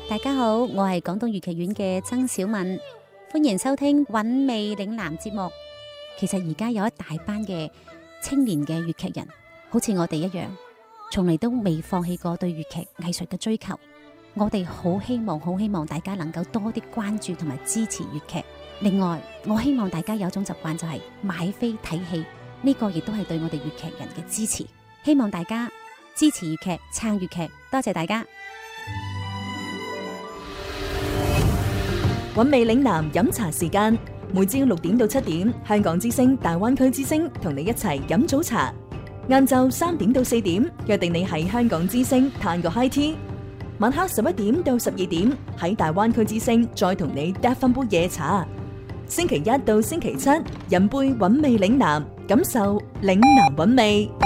大家好，我係廣東粵劇院嘅曾小敏，歡迎收聽韻味嶺南節目。其實而家有一大班嘅青年嘅粵劇人，好似我哋一樣，從嚟都未放棄過對粵劇藝術嘅追求。我哋好希望大家能夠多啲關注同埋支持粵劇。另外，我希望大家有一種習慣，就係買飛睇戲，呢個亦都係對我哋粵劇人嘅支持。希望大家支持粵劇，撐粵劇，多謝大家。 韻味嶺南飲茶時間，每朝6點到7點，香港之聲、大灣區之聲同你一齊飲早茶。晏晝3點到4點，約定你喺香港之聲嘆個 high tea。晚黑11點到12點，喺大灣區之聲再同你嗒翻杯夜茶。星期一到星期七，飲杯韻味嶺南，感受嶺南韻味。